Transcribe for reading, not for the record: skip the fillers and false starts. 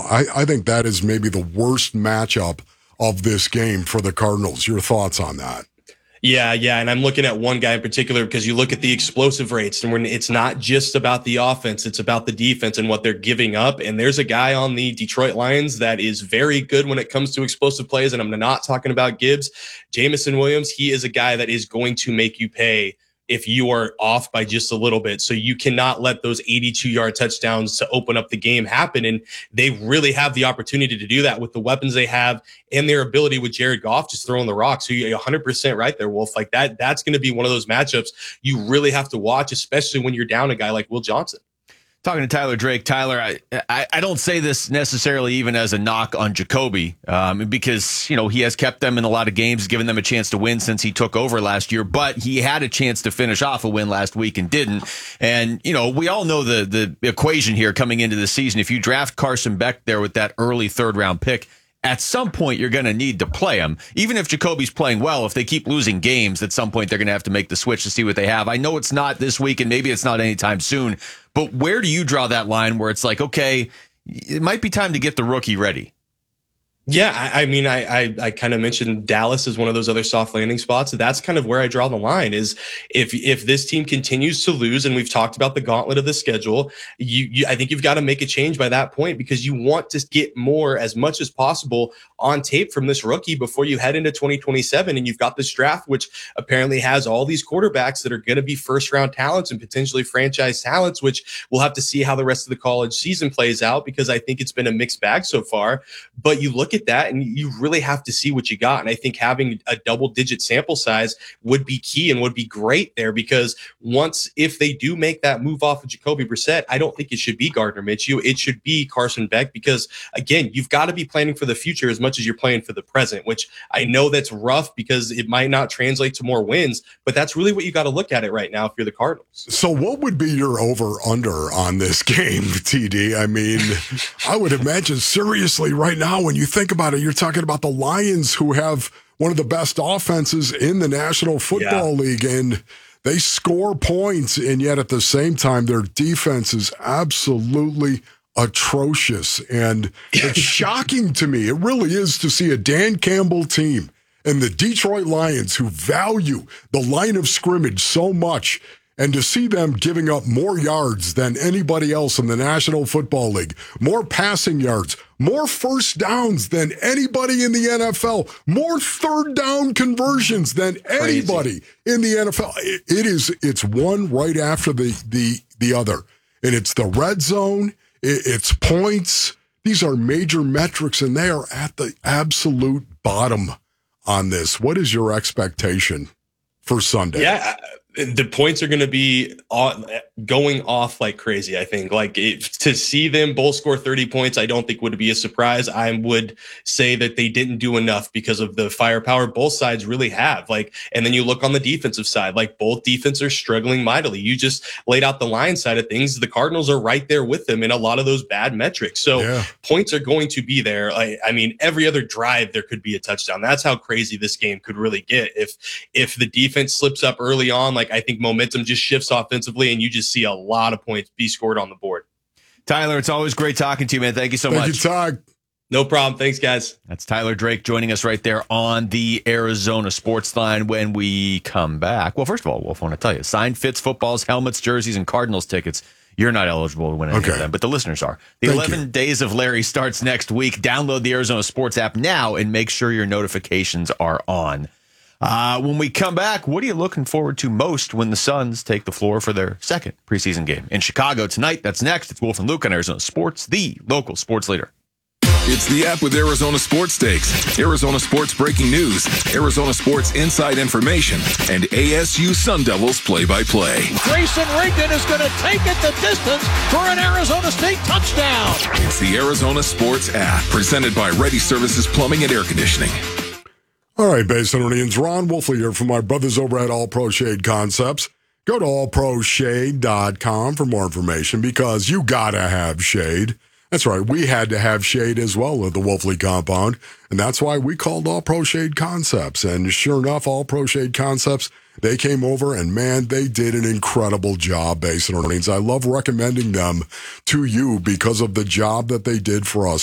I think that is maybe the worst matchup of this game for the Cardinals. Your thoughts on that? Yeah. And I'm looking at one guy in particular because you look at the explosive rates, and when it's not just about the offense, it's about the defense and what they're giving up. And there's a guy on the Detroit Lions that is very good when it comes to explosive plays. And I'm not talking about Gibbs. Jameson Williams, he is a guy that is going to make you pay if you are off by just a little bit. So you cannot let those 82-yard touchdowns to open up the game happen. And they really have the opportunity to do that with the weapons they have and their ability with Jared Goff just throwing the rock. So you're 100% right there, Wolf. Like that's going to be one of those matchups you really have to watch, especially when you're down a guy like Will Johnson. Talking to Tyler Drake. Tyler, I don't say this necessarily even as a knock on Jacoby, because, he has kept them in a lot of games, given them a chance to win since he took over last year, but he had a chance to finish off a win last week and didn't. And, we all know the equation here coming into the season. If you draft Carson Beck there with that early third-round pick, at some point, you're going to need to play him. Even if Jacoby's playing well, if they keep losing games, at some point, they're going to have to make the switch to see what they have. I know it's not this week, and maybe it's not anytime soon, but where do you draw that line where it's like, okay, it might be time to get the rookie ready? Yeah, I kind of mentioned Dallas is one of those other soft landing spots. That's kind of where I draw the line is if this team continues to lose, and we've talked about the gauntlet of the schedule, I think you've got to make a change by that point because you want to get more as much as possible on tape from this rookie before you head into 2027. And you've got this draft, which apparently has all these quarterbacks that are going to be first round talents and potentially franchise talents, which we'll have to see how the rest of the college season plays out because I think it's been a mixed bag so far. But you look at that and you really have to see what you got. And I think having a double-digit sample size would be key and would be great there because if they do make that move off of Jacoby Brissett, I don't think it should be Gardner Minshew. It should be Carson Beck because, again, you've got to be planning for the future as much as you're playing for the present, which I know that's rough because it might not translate to more wins, but that's really what you got to look at it right now if you're the Cardinals. So what would be your over-under on this game, TD? I mean, I would imagine seriously right now when you think about it, you're talking about the Lions who have one of the best offenses in the National Football League, and they score points, and yet at the same time, their defense is absolutely atrocious. And it's shocking to me. It really is to see a Dan Campbell team and the Detroit Lions who value the line of scrimmage so much, and to see them giving up more yards than anybody else in the National Football League, more passing yards, more first downs than anybody in the NFL, more third down conversions than anybody in the NFL. It's one right after the other. And it's the red zone, it's points. These are major metrics, and they are at the absolute bottom on this. What is your expectation for Sunday? Yeah, the points are going to be going off like crazy, I think. To see them both score 30 points, I don't think would be a surprise. I would say that they didn't do enough because of the firepower both sides really have. And then you look on the defensive side, both defenses are struggling mightily. You just laid out the line side of things. The Cardinals are right there with them in a lot of those bad metrics. So points are going to be there. I mean, every other drive, there could be a touchdown. That's how crazy this game could really get. If the defense slips up early on, I think momentum just shifts offensively and you just see a lot of points be scored on the board. Tyler, it's always great talking to you, man. Thank you so much. Thank you, Todd. No problem. Thanks, guys. That's Tyler Drake joining us right there on the Arizona Sports Line. When we come back, well, first of all, Wolf, I want to tell you, signed fits, footballs, helmets, jerseys, and Cardinals tickets. You're not eligible to win any of them, but the listeners are. The 11 Days of Larry starts next week. Download the Arizona Sports app now and make sure your notifications are on. When we come back, what are you looking forward to most when the Suns take the floor for their second preseason game in Chicago tonight? That's next. It's Wolf and Luke on Arizona Sports, the local sports leader. It's the app with Arizona Sports Takes, Arizona Sports breaking news, Arizona Sports inside information, and ASU Sun Devils play-by-play. Grayson Rigdon is going to take it the distance for an Arizona State touchdown. It's the Arizona Sports app, presented by Ready Services Plumbing and Air Conditioning. All right, Basinonians, Ron Wolfley here from my brothers over at All Pro Shade Concepts. Go to allproshade.com for more information because you got to have shade. That's right. We had to have shade as well at the Wolfley compound, and that's why we called All Pro Shade Concepts. And sure enough, All Pro Shade Concepts, they came over, and man, they did an incredible job, Basinonians. I love recommending them to you because of the job that they did for us.